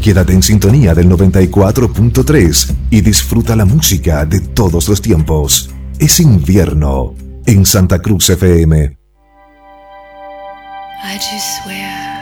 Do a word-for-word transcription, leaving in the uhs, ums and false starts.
Quédate en sintonía del noventa y cuatro punto tres y disfruta la música de todos los tiempos. Es invierno en Santa Cruz F M. I just swear